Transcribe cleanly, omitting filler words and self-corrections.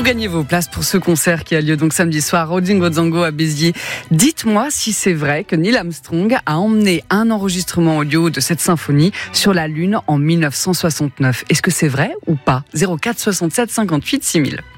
gagnez vos places pour ce concert qui a lieu donc samedi soir au Dingo Zango à Béziers. Dites-moi si c'est vrai que Neil Armstrong a emmené un enregistrement audio de cette symphonie sur la Lune en 1969. Est-ce que c'est vrai ou pas ? 04 67 58 6000.